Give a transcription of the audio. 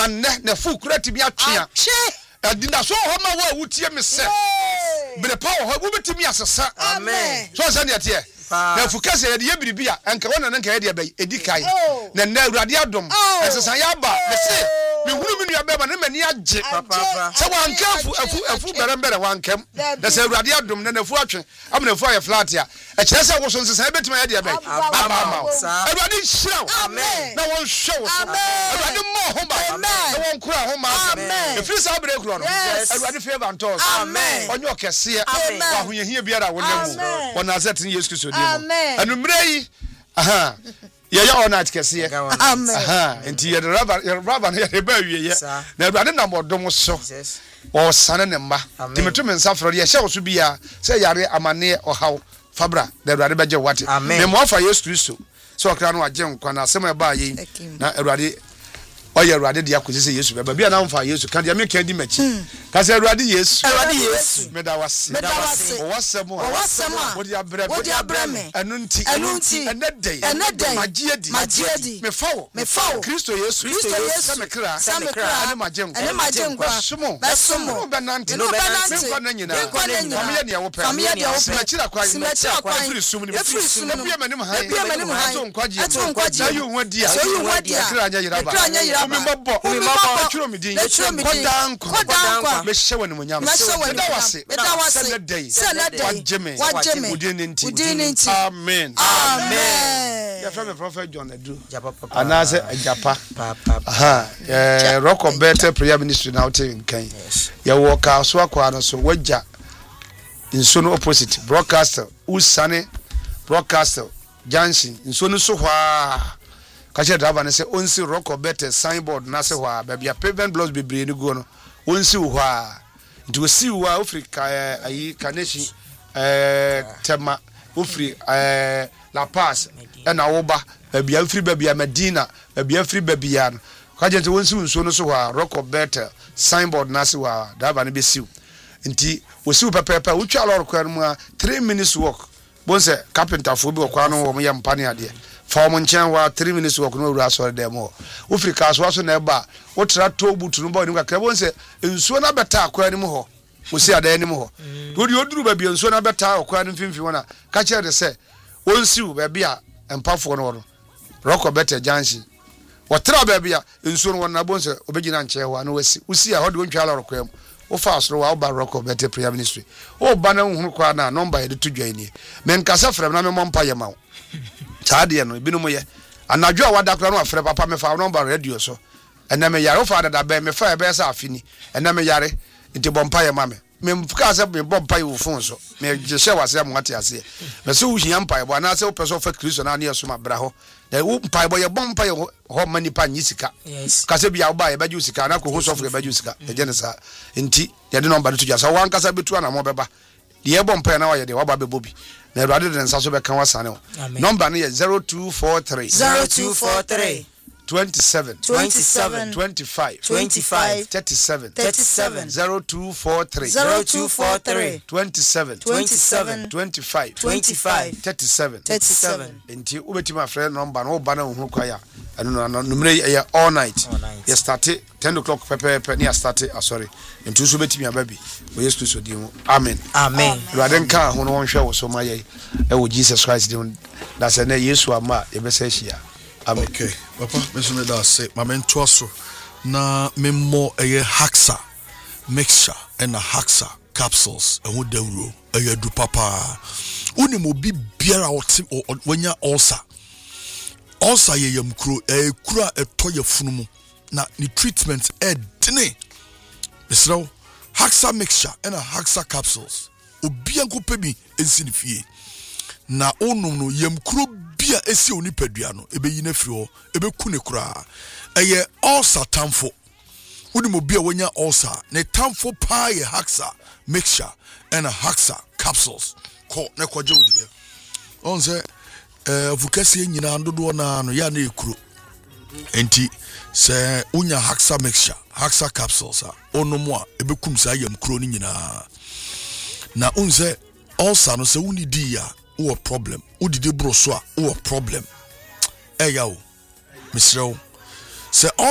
anne na fu kura ti bi atwea adina so ho ma wa wutie me se bere pa ho wo betimi asesa amen so se ne tie na fu kase ye de bibia enka wona nka ye de ba edikai na na awurade adom asesa ya ba me se me hunu me nua beba na mani agye papa se wanka afu berembere wankam na se awurade adom na fu atwe amna fu aye flat ya e kire se wo so nsesa ye betimi ye de ba awurade shiraw amen na won show awurade mo ho ba na won kura ho ma e free sa break ro no awurade favor and toss amen onye okese wa ho ye hia biara wonamu wona azetin Yesu Kristo dim anumre yi aha ye ya ona atkese amen aha enti ye raba na ye ba wiye na awurade na modom so o sane ne mma timetu men safro ye hye wo so bia se yare amane ohaw fabra da awurade beje wate me mo afa Yesu Kristo so okra no agye nkwa na asem e ba ye na awurade oye awurade dia ko se Yesu beba bia na mfa Yesu kan dia me kan di machi ka se awurade Yesu me da wase o wasem a wodi abre me anunti enedey magiedi me fawo Kristo Yesu me kra ane magye nkwa sumo benante me kwa na nyina famye ne wo pe simachira kwa free sum ni bia manim han ato nkwaje na yu hwadi a kra anya yira umimabo churo midin kodankwa me hye woni munyam da wase wajeme udinenti amen ya from prophet John Edu anase ajapa aha rock of better prayer ministry now tin kan ya wo ka so akwa no so wagya inso no opposite broadcaster usane broadcaster Johnson inso no so hwa kache driver ne se onsi rock of better signboard na se hwa ba bia pavement blocks bebre ni go no onsi hwa nti osi hwa Africa ayi kaneshi tema ofri La Paz na woba ba bia free ba bia Medina ba bia free ba bia kache nti onsi nso no so hwa rock of better signboard na se hwa driver ne be siw nti osi pepepe utwa lor kwa mu 3 minutes walk bonse carpenter fo bi okwa no wo mo yem pane ade fa mo nchen wa 3 minutes walk no wura so dem o Africa so na eba wo tra to butu no ba ni kakra bonse ensuo na beta akwa ni mo ho osi ada ni mo ho to di oduru ba bi ensuo na beta akwa ni mfimfi wona ka chere de se onsiu ba bia empafo no rock of better jansi wo tra ba bia ensuo no wona bonse obegina nche wa na wasi usi a ho de ontwa lor kwam o fa so wa ba rock of better prayer ministry o ba na hunu kwa na number ye de to dwan ni men kasa frem na me mompa ye ma wo taade no binu mo ye anadwo a wada kra no afre papa me fa number radio so ena me yare o fa dada be me fa e be sa afini ena me yare nti bompa ye ma me mfuka se me bompa ye wo fon so me je hye wase mo ate ase me se wo hia mpa ye bo na se wo person fa Kristo na ne so ma bra ho na wo mpa bo ye bompa ye ho manipa nyisika ka se bia wo ba ye ba ju sika na ko ho so fo ye ba ju sika e je ne sa nti ye de number to jasa wan kasa betu na mo beba de ye bompa na wa ye de wa ba be bobi na radio den sa so be kan wasane o number no ye 0243 27 37 25 37 0243 27 25 37 enti ubeti my friend number no ba na hu kwaya anu no numere ye all night ye start 10 o'clock pepe ni start sorry enti so betimi ababi o Yesu Kristo di mu amen radio nka ho no hwe wo so maye e wo Jesus Christ di da se na Yesu ama ye be se hia. Amen. Okay, papa, me so that say my mentor so na me mo Haxa mixture and a Haxa capsules and wo dawro du papa uni mo bi biara otim wanya ulcer ye yam kro kura etoye funumu na ni treatment dene mesro Haxa mixture and a Haxa capsules obi anko pebi ensinifie na onum no yam kro bia esi oni padua no ebeyi na firi ho ebeku ne kura eye ulcer tamfo wodi mo bia wonya ulcer ne tamfo pa ye Haxa mixture and a Haxa capsules ko ne kwaje wodi on se vukasi nyina ndodo na no ya na ekuro enti se unya Haxa mixture Haxa capsules onomo a ebekum sa yam kuro ni nyina na unze ulcer no se woni di ya o problem udide bro so a o problem eya o misrew se